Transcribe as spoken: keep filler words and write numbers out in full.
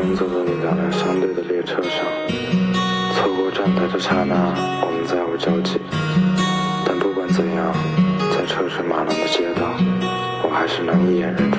终走到了两辆相对的列车上，错过站台的刹那，我们再无交集。但不管怎样，在车水马龙的街道，我还是能一眼认出